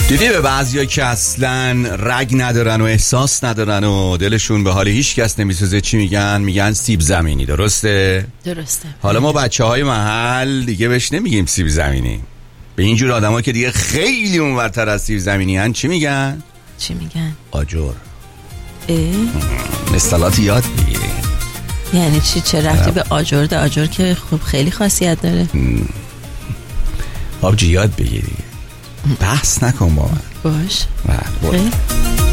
دیدی به بعضیا که اصلا رگ ندارن و احساس ندارن و دلشون به حال هیچ کس نمیسوزه چی میگن؟ میگن سیب زمینی. درسته؟ درسته. حالا ما بچه‌های محل دیگه بهش نمیگیم سیب زمینی. به اینجور آدما که دیگه خیلی اونورتر از سیب زمینی هن چی میگن؟ چی میگن؟ آجر. اصطلاحات یاد بگیری. یعنی چی؟ چه رفتی به آجر ده؟ آجر که خب خیلی خاصیت داره. آبجی یاد بگیری. بحث نکن با من. باش. برو.